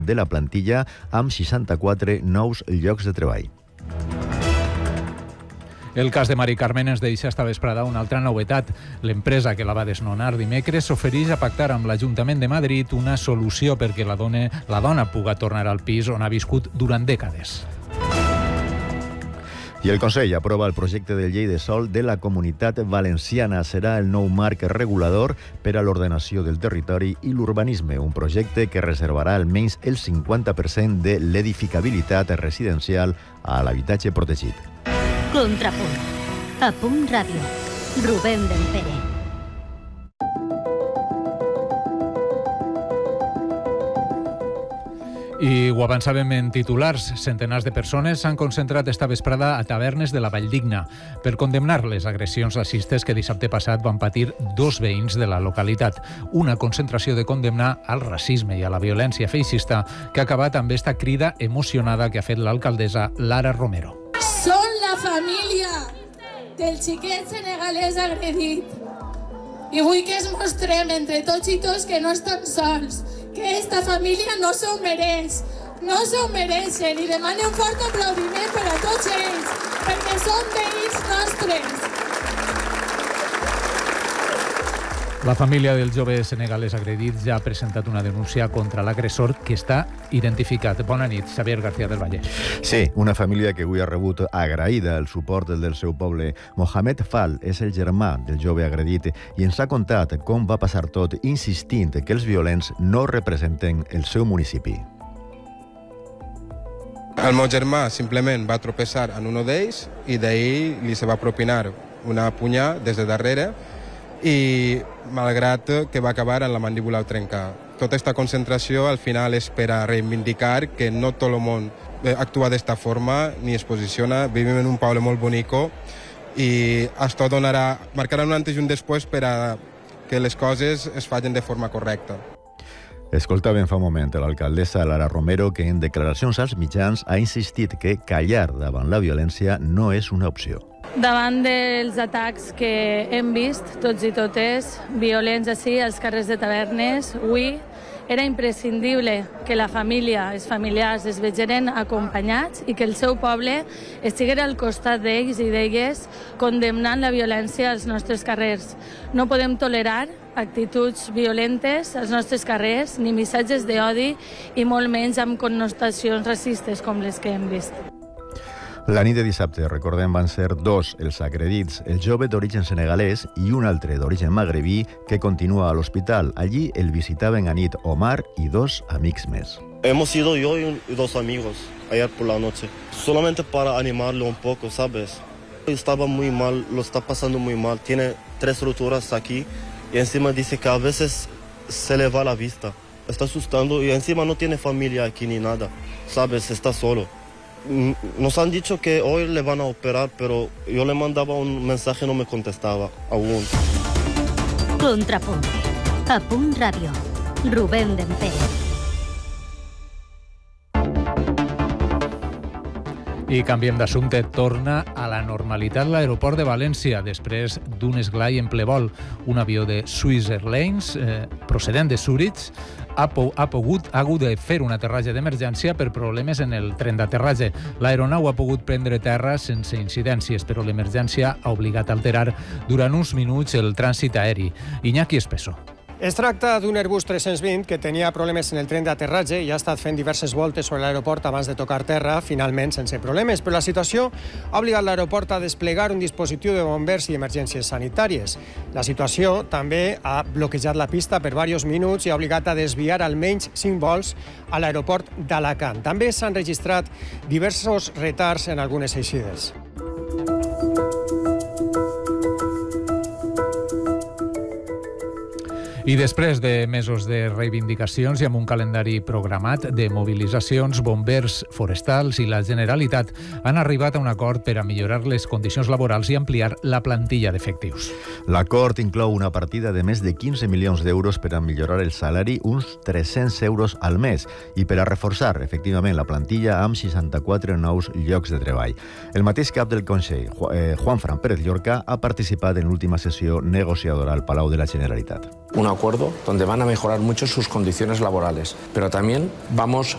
de la plantilla amb 64 nous llocs de treball. El cas de Mari Carmen ens deixa esta vesprada una altra novetat. L'empresa que la va desnonar dimecres s'ofereix a pactar amb l'Ajuntament de Madrid una solució perquè la dona puga tornar al pis on ha viscut durant dècades. I el Consell aprova el projecte de llei de sòl de la Comunitat Valenciana. Serà el nou marc regulador per a l'ordenació del territori i l'urbanisme, un projecte que reservarà almenys el 50% de l'edificabilitat residencial a l'habitatge protegit. Contrapunt. A Punt Ràdio. Rubén del Pere. I ho avançàvem en titulars. Centenars de persones s'han concentrat esta vesprada a tavernes de la Valldigna per condemnar les agressions racistes que dissabte passat van patir dos veïns de la localitat. Una concentració de condemnar al racisme i a la violència feixista que ha acabat amb esta crida emocionada que ha fet l'alcaldessa Lara Romero. Són la família del xiquet senegalès agredit. I vull que es mostrem entre tots i tots que no estan sols, que esta família no s'ho mereix, no s'ho mereixen, i demano un fort aplaudiment per a tots ells, perquè són veïns nostres. La família del jove senegalès agredit ja ha presentat una denúncia contra l'agressor que està identificat. Bona nit, Xavier García del Valle. Sí, una família que avui ha rebut agraïda el suport del seu poble. Mohamed Fall és el germà del jove agredit i ens ha contat com va passar tot, insistint que els violents no representen el seu municipi. El meu germà simplement va tropeçar en un d'ells i d'ahir li se va propinar una punyà des de darrere i malgrat que va acabar en la mandíbula trencada. Tota aquesta concentració al final és per a reivindicar que no tot el món actua d'esta forma ni es posiciona. Vivim en un poble molt bonico i això marcarà un antes i un després per a que les coses es facin de forma correcta. Escoltàvem fa un moment l'alcaldessa Lara Romero, que en declaracions als mitjans ha insistit que callar davant la violència no és una opció. Davant dels atacs que hem vist, tots i totes, violents així als carrers de tavernes, avui era imprescindible que la família, els familiars es vegeren acompanyats i que el seu poble estiguera al costat d'ells i d'elles condemnant la violència als nostres carrers. No podem tolerar actituds violentes als nostres carrers, ni missatges d'odi i molt menys amb connotacions racistes com les que hem vist. La nit de dissabte, recordem, van ser dos els agredits, el jove d'origen senegalès i un altre d'origen magrebí que continua a l'hospital. Allí el visitaven a nit Omar i dos amics més. Hemos ido yo y dos amigos ayer por la noche, solamente para animarlo un poco, ¿sabes? Estaba muy mal, lo está pasando muy mal, tiene 3 roturas aquí y encima dice que a veces se le va la vista. Está asustando y encima no tiene familia aquí ni nada, ¿sabes? Está solo. Nos han dicho que hoy le van a operar, pero yo le mandaba un mensaje y no me contestaba aún. Contrapunt. A Punt Ràdio. Rubén del Pere. I canviem d'assumpte. Torna a la normalitat l'aeroport de València després d'un esglai en ple vol. Un avió de Swiss Airlines procedent de Zurich ha hagut de fer un aterratge d'emergència per problemes en el tren d'aterratge. L'aeronau ha pogut prendre terra sense incidències, però l'emergència ha obligat a alterar durant uns minuts el trànsit aeri. Iñaki Espeso. Es tracta d'un Airbus 320 que tenia problemes en el tren d'aterratge i ha estat fent diverses voltes sobre l'aeroport abans de tocar terra, finalment sense problemes. Però la situació ha obligat l'aeroport a desplegar un dispositiu de bombers i emergències sanitàries. La situació també ha bloquejat la pista per diversos minuts i ha obligat a desviar almenys 5 vols a l'aeroport d'Alacant. També s'han registrat diversos retards en algunes eixides. I després de mesos de reivindicacions i amb un calendari programat de mobilitzacions, bombers forestals i la Generalitat han arribat a un acord per a millorar les condicions laborals i ampliar la plantilla d'efectius. L'acord inclou una partida de més de 15 milions d'euros per a millorar el salari, uns 300 euros al mes, i per a reforçar efectivament la plantilla amb 64 nous llocs de treball. El mateix cap del Consell, Juanfran Pérez Llorca, ha participat en l'última sessió negociadora al Palau de la Generalitat. Un acuerdo donde van a mejorar mucho sus condiciones laborales, pero también vamos